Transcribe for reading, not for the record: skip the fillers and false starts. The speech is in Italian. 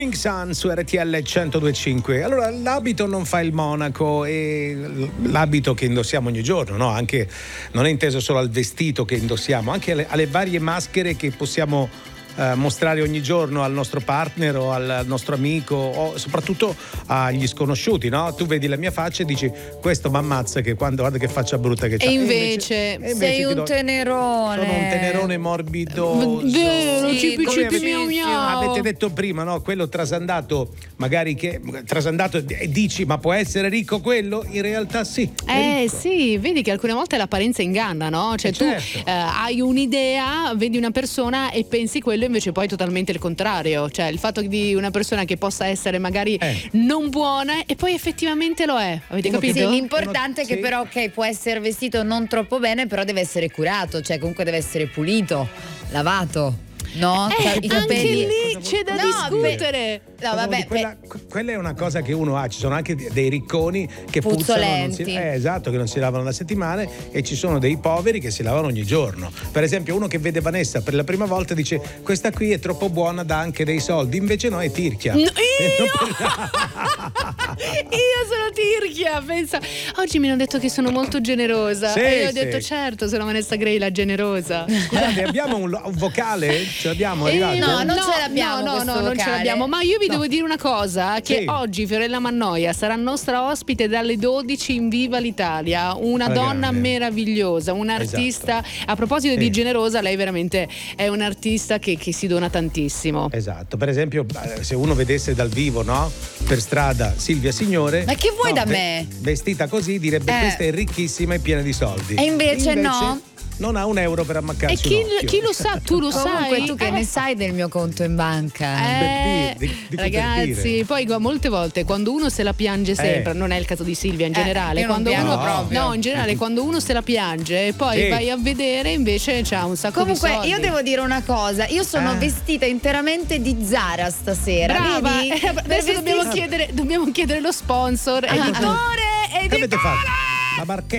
Sun su RTL 102.5. Allora, l'abito non fa il monaco, e l'abito che indossiamo ogni giorno, no? Anche non è inteso solo al vestito che indossiamo, anche alle varie maschere che possiamo mostrare ogni giorno al nostro partner o al nostro amico, o soprattutto agli sconosciuti, no? Tu vedi la mia faccia e dici: questo m'ammazza, che guarda che faccia brutta che c'ha. E invece sei un tenerone. Sono un tenerone morbidoso. Sì, avete detto prima, no? Quello trasandato, magari che trasandato, e dici: ma può essere ricco quello? In realtà sì. Sì, vedi che alcune volte l'apparenza inganna, no? Cioè tu hai un'idea, vedi una persona e pensi quello, invece poi è totalmente il contrario. Cioè il fatto di una persona che possa essere magari non buona e poi effettivamente lo è. Avete capito? Sì, l'importante è che però può essere vestito non troppo bene, però deve essere curato, cioè comunque deve essere pulito, lavato. No, i capelli. Anche lì c'è da discutere. No, vabbè, quella è una cosa che uno ha. Ci sono anche dei ricconi che puzzolenti. Esatto, che non si lavano da settimane, e ci sono dei poveri che si lavano ogni giorno. Per esempio, uno che vede Vanessa per la prima volta dice: questa qui è troppo buona, dà anche dei soldi. Invece no, è tirchia. Io sono tirchia, pensa. Oggi mi hanno detto che sono molto generosa, e io ho detto: certo, sono Vanessa Gray, la generosa. Scusate, abbiamo un vocale? Ce l'abbiamo? No, non ce l'abbiamo. Non ce l'abbiamo. Ma io vi devo dire una cosa: che oggi Fiorella Mannoia sarà nostra ospite dalle 12 in Viva l'Italia. Una donna meravigliosa, un'artista. A proposito di generosa, lei veramente è un artista che si dona tantissimo. Esatto. Per esempio, se uno vedesse dal vivo, no? Per strada Silvia Signore. Ma che vuoi da me? Vestita così direbbe: questa è ricchissima e piena di soldi. E invece no. Non ha un euro per ammaccarsi. E chi lo sa? Tu lo sai? Tu che ne sai del mio conto in banca? Ragazzi, poi molte volte quando uno se la piange sempre, non è il caso di Silvia in generale, quando uno in generale quando uno se la piange e poi vai a vedere, invere c'ha un sacco di soldi. Comunque io devo dire una cosa: io sono vestita interamente di Zara stasera. Brava. Vedi? Adesso dobbiamo chiedere lo sponsor. Editore. Che avete fatto? La barchetta.